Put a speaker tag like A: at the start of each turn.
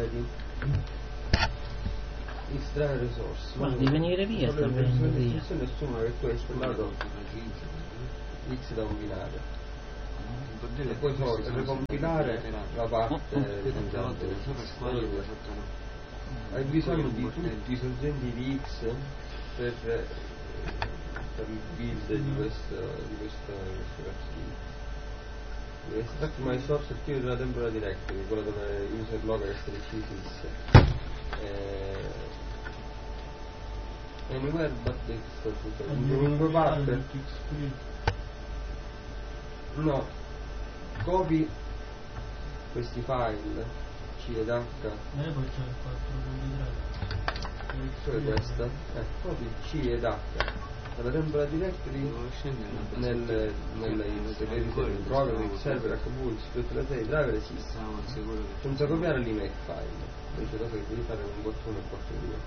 A: vedi? Extract resource.
B: Ma devi venire via, sta venendo via.
A: Nessuno che tu hai installato X da un binario. E poi ricompilare la parte risultante del sistema. Hai bisogno di tutti i sorgenti di X per il build di questo archivio. Extract my source archivio della temporal directory, quello dove user log strc anywhere but comunque parte. No, copi questi file C ed H.
C: Poi c'è il 4.3.
A: Cioè questa, copi C ed H dalla temporal directory nel program, server, HV, tutte le driver esistono, senza copiare l'email file. Invece cosa che devi fare è un bottone e 4.2.